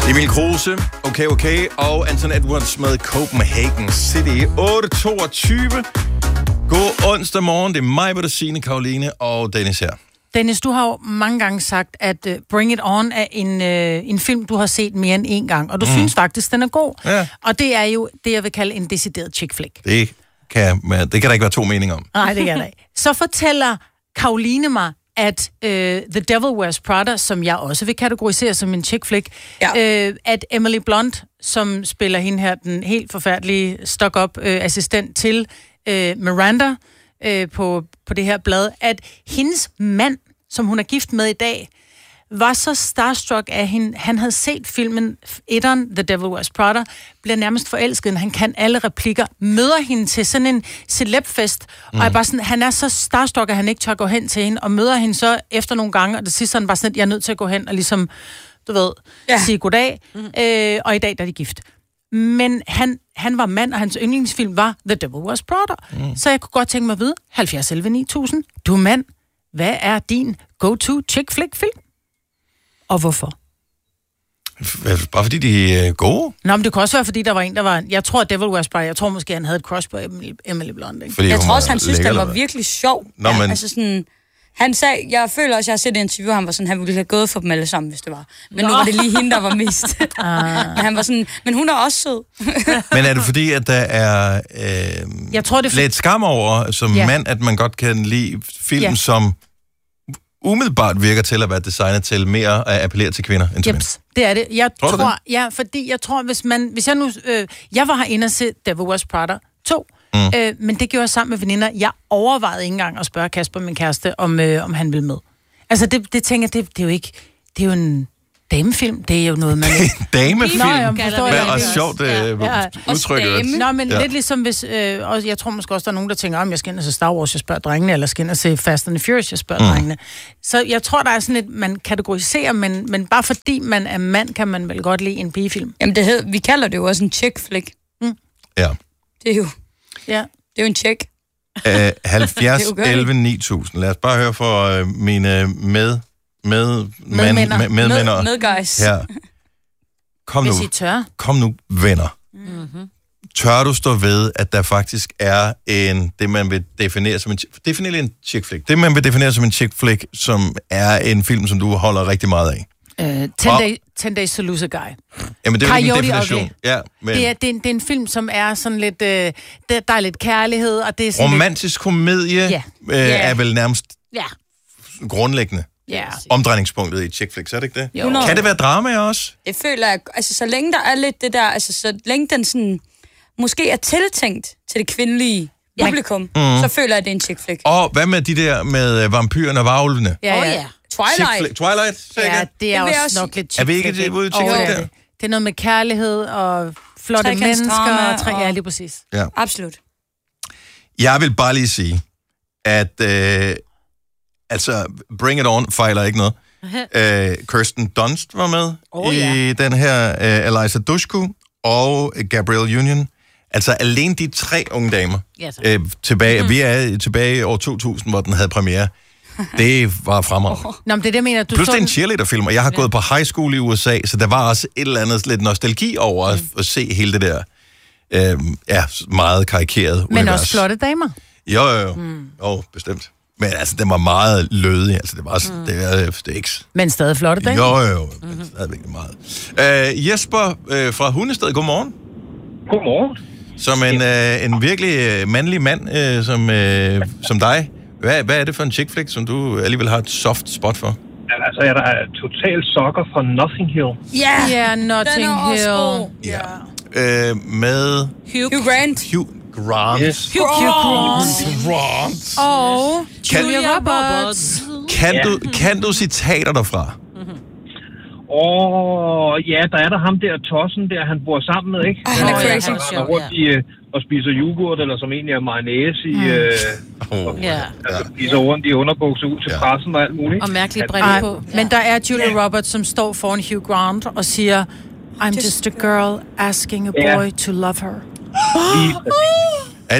Emil Kruse, okay, og Anton Edwards med Copenhagen City. 8:22. God onsdag morgen. Det er mig, Signe, Karoline og Dennis her. Dennis, du har jo mange gange sagt, at Bring It On er en film, du har set mere end en gang, og du synes faktisk, den er god. Ja. Og det er jo det, jeg vil kalde en decideret chick flick. Det kan der ikke være to meninger om. Nej, det kan der ikke. Så fortæller Karoline mig, at The Devil Wears Prada, som jeg også vil kategorisere som en chick flick, at Emily Blunt, som spiller hende her, den helt forfærdelige stock-up assistent til Miranda på det her blad, at hendes mand, som hun er gift med i dag, var så starstruck af hende. Han havde set filmen etteren, The Devil Wears Prada, bliver nærmest forelsket, han kan alle replikker, møder hende til sådan en celebfest, og er bare sådan, han er så starstruck, at han ikke tør gå hen til hende, og møder hende så efter nogle gange, og det sidste sådan bare sådan, at jeg er nødt til at gå hen og ligesom, du ved, sige goddag, og i dag der er de gift. Men han var mand, og hans yndlingsfilm var The Devil Wears Prada. Så jeg kunne godt tænke mig at vide, 70 11 9000, du er mand, hvad er din go-to chick flick film? Og hvorfor? Bare fordi de er gode? Nå, men det kunne også være, fordi der var en, der var... Jeg tror, at Devil Wears Prada, jeg tror måske, han havde et crush på Emily Blunt, ikke? Jeg tror også, han synes, den var virkelig sjov. Nå, men... Altså sådan... Han sagde, jeg føler også, jeg har set et interview, han var sådan, han ville have gået for dem alle sammen, hvis det var. Men nu var det lige hende, der var mest. Men han var sådan, men hun er også sød. Men er det fordi, at der er jeg tror, det lidt skam over som mand, at man godt kan lide film, som umiddelbart virker til at være designet til mere at appellere til kvinder end til mænd? Det er det. Jeg tror det? Ja, fordi jeg tror, hvis jeg nu... jeg var herinde og se Devil Wears Prada 2, men det gjorde jeg sammen med veninder. Jeg overvejede ikke engang at spørge Kasper, min kæreste, om han ville med. Altså, det tænker jeg, det er jo ikke... Det er jo en damefilm. Det er jo noget, man... Damefilm? Hvad og sjovt udtryk. Nå, men lidt ligesom hvis... og jeg tror måske også, der er nogen, der tænker, om jeg skal ind og se Star Wars, jeg spørger drengene, eller skal ind og se Fast and the Furious, jeg spørger drengene. Så jeg tror, der er sådan lidt, man kategoriserer, men bare fordi man er mand, kan man vel godt lide en pigefilm. Jamen, vi kalder det jo også en chick flick. Ja. Det er jo... Ja. Det er jo en check. 70 11 9000. Lad os bare høre for mine medmænd guys. her. Kom nu, venner. Tør du stå ved, at der faktisk er det man vil definere som en chick flick. Det man vil definere som en chick flick, som er en film, som du holder rigtig meget af. 10 Days to Lose a Guy. Jamen, det er jo en definition. Ja, men... det er en film, som er sådan lidt... der er lidt kærlighed, og det er sådan romantisk komedie er vel nærmest grundlæggende. Omdrejningspunktet i chick flicks, er det ikke det? Jo. Kan det være drama også? Det føler jeg... Altså, så længe der er lidt det der... Altså, så længe den sådan... Måske er tiltænkt til det kvindelige publikum, så føler jeg, at det er en chick flick. Og hvad med de der med vampyrerne og varulvene? Ja. Twilight? Ja, det er også nok lidt chick flick. Er vi ikke det ude i chick flick der? Det er noget med kærlighed og flotte mennesker. Ja, lige præcis. Ja. Absolut. Jeg vil bare lige sige, at altså, Bring It On fejler ikke noget. Kirsten Dunst var med i den her, Eliza Dushku og Gabrielle Union. Altså alene de 3 unge damer tilbage. Vi er tilbage i år 2000, hvor den havde premiere. Det var fremragende. Nå, men det mener du. Plus det er en cheerleader-film, og jeg har gået på high school i USA, så der var også et eller andet lidt nostalgi over at se hele det der meget karikeret univers. Men også flotte damer. Jo, bestemt. Men altså, den var meget lødig. Altså, det var det er ikke... Men stadig flotte damer. Jo. Men stadigvæk meget. Jesper fra Hundested, godmorgen. Godmorgen. Som en virkelig mandlig mand som dig. Hvad er det for en chick flick, som du alligevel har et soft spot for? Altså, jeg er total sokker for Notting Hill. Ja, Notting Hill. Ja. Med... Hugh Grant. Hugh Grant. Og Julia Roberts. Kan du citater derfra? Ja, der er der ham der tossen der, han bor sammen med, ikke? Han er crazy. Han er rundt og spiser yoghurt, eller som egentlig er mayonnaise i... spiser rundt i underbukser ud til pressen og alt muligt. Og mærkelige briller på. Men der er Julia Roberts, som står foran Hugh Grant og siger, I'm just a girl asking a boy to love her. Er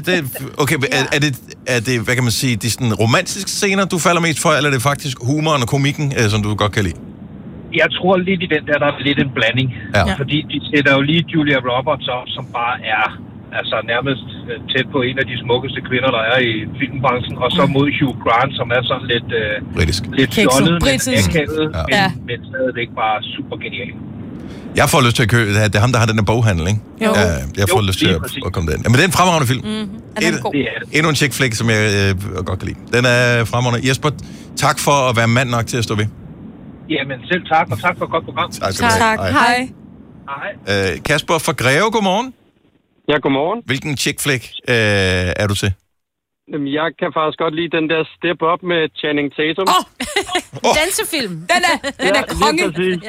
det, hvad kan man sige, de sådan romantiske scener, du falder mest for, eller er det faktisk humoren og komikken, som du godt kan lide? Jeg tror lidt i den der er lidt en blanding. Ja. Fordi de sætter jo lige Julia Roberts op, som bare er altså nærmest tæt på en af de smukkeste kvinder, der er i filmbranchen. Og så mod Hugh Grant, som er sådan lidt britisk. Lidt fjollet, men akavet, men stadigvæk bare super genial. Jeg får lyst til at købe, det er ham, der har den der boghandel, ikke? Jo. Jeg får lyst til at komme den. Men det er en fremragende film. Endnu en chick flick, som jeg godt kan lide. Den er fremragende. Jesper, tak for at være mand nok til at stå ved. Jamen selv tak, og tak for et godt program. Tak. Hej. Kasper fra Greve, godmorgen. Ja, godmorgen. Hvilken chick flick er du til? Jamen, jeg kan faktisk godt lide den der Step Up med Channing Tatum. Dansefilm. Den er konge.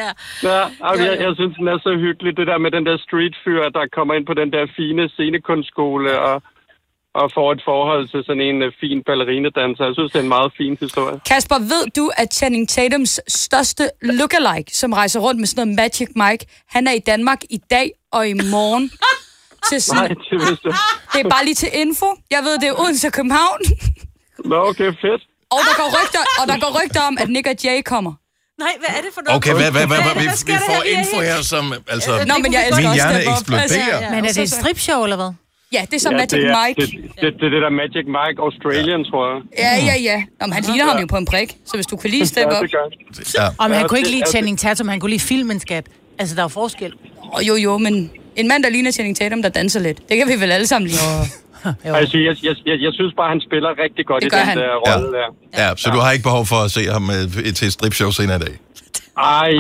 Jeg synes, den er så hyggelig, det der med den der streetfyr, der kommer ind på den der fine scenekunstskole og får et forhold til sådan en fin ballerinedanser. Jeg synes, det er en meget fin historie. Kasper, ved du, at Channing Tatums største lookalike, som rejser rundt med sådan noget Magic Mike, han er i Danmark i dag og i morgen? Nej, det vidste jeg. Det er bare lige til info. Jeg ved, det er Odense og København. Nå, okay, fedt. Og der går rygter om, at Nick og Jay kommer. Nej, hvad er det for noget? Okay, vi får info her, som altså... Nå, men jeg elsker min også hjerne Step Up. eksploderer. Men er det et stripshow, eller hvad? Ja, det er så Magic Mike. Det er det der Magic Mike Australian, tror jeg. Ja. Nå, han ligner ham jo på en prik, så hvis du kan lide Step Up... Og han kunne ikke lide Channing Tatum, han kunne lide filmen, skat. Altså, der er forskel. Jo, men en mand, der ligner Channing Tatum, der danser lidt. Det kan vi vel alle sammen lide. Altså, jeg synes bare, han spiller rigtig godt i den der rolle der. Ja, så du har ikke behov for at se ham til et stripshow senere i dag? Ej,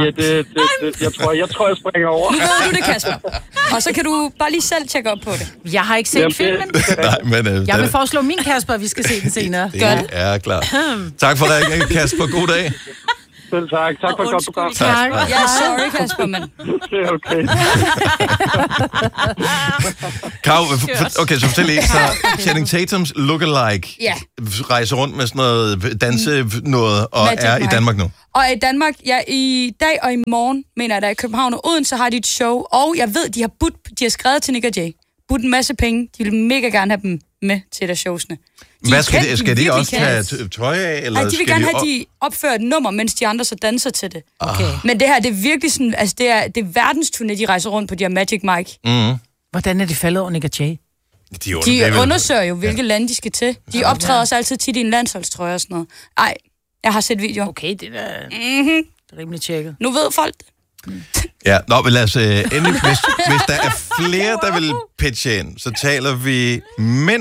jeg tror, jeg springer over. Nu ved du det, Kasper. Og så kan du bare lige selv tjekke op på det. Jeg har ikke set filmen. Nej, men... Jeg vil foreslå min Kasper, at vi skal se den senere. Det er klart. Tak for det, Kasper. God dag. Selv tak. Tak for et godt program. Tak. Ja, sorry, Kasper, men... Det er okay. Kav, okay, så fortæl lige. Så Channing Tatums lookalike rejser rundt med sådan noget danse-noget, og Magic er i Danmark nu. Og i Danmark, i dag og i morgen, mener jeg, der i København og Odense har de et show, og jeg ved, de har skrevet til Nick og Jay. Budt en masse penge. De vil mega gerne have dem med til der showsene. Hvad skal de også have tøj af? Eller nej, de vil gerne have, de opfører et nummer, mens de andre så danser til det. Okay. Men det her, det er virkelig sådan, altså det er verdensturné, de rejser rundt på de her Magic Mike. Mm. Hvordan er de faldet over Nick og Jay? De undersøger jo, hvilke lande de skal til. De optræder også altid tit i en landsholdstrøje og sådan noget. Ej, jeg har set videoer. Okay, det er rimelig tjekket. Nu ved folk det. Ja, men lad os endelig, hvis der er flere, der vil pitche ind, så taler vi mænd,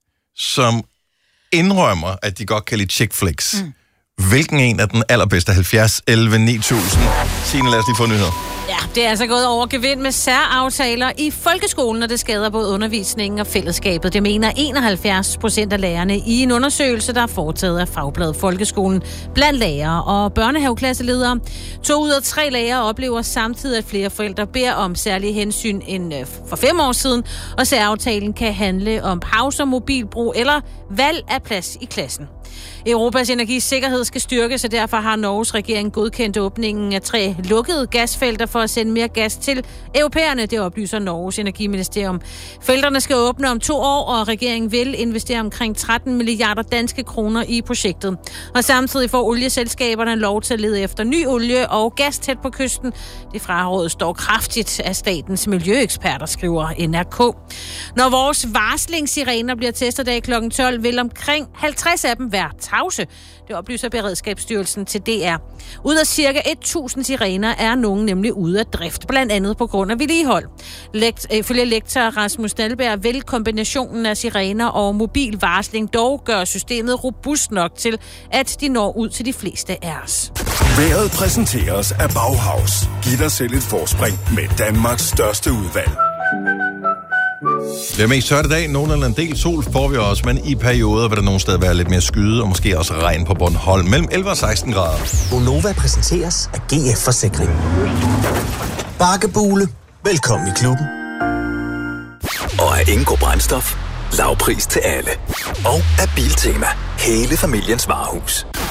som indrømmer, at de godt kan lide chick flicks. Hvilken en er den allerbedste? 70, 11, 9000. Signe, lad os lige få nyheder. Ja, det er altså gået over gevind med særaftaler i folkeskolen, og det skader både undervisningen og fællesskabet. Det mener 71% af lærerne i en undersøgelse, der er foretaget af Fagbladet Folkeskolen blandt lærere og børnehaveklasseledere. 2 ud af 3 lærere oplever samtidig, at flere forældre beder om særlige hensyn end for 5 år siden, og særaftalen kan handle om pauser, mobilbrug eller valg af plads i klassen. Europas energisikkerhed skal styrkes, og derfor har Norges regering godkendt åbningen af 3 lukkede gasfelter for at sende mere gas til europæerne, det oplyser Norges energiministerium. Felterne skal åbne om 2 år, og regeringen vil investere omkring 13 milliarder danske kroner i projektet. Og samtidig får olieselskaberne lov til at lede efter ny olie og gas tæt på kysten. Det frarådes dog kraftigt af statens miljøeksperter, skriver NRK. Når vores varslingssirener bliver testet dag kl. 12, vil omkring 50 af dem være tavse. Det oplyser Beredskabsstyrelsen til DR. Ud af ca. 1.000 sirener er nogen nemlig ude af drift, blandt andet på grund af vedligehold. Ifølge lektor Rasmus Dahlberg vil kombinationen af sirener og mobil varsling dog gøre systemet robust nok til, at de når ud til de fleste af os. Vejret præsenteres af Bauhaus. Giv dig selv et forspring med Danmarks største udvalg. Det er mest tørt i dag. Nogen eller en del sol får vi også, men i perioder vil der nogle steder være lidt mere skyde, og måske også regn på Bornholm. Mellem 11 og 16 grader. Gonova præsenteres af GF Forsikring. Bakkebule. Velkommen i klubben. Og af Ingo Brændstof. Lavpris til alle. Og af Biltema. Hele familiens varehus.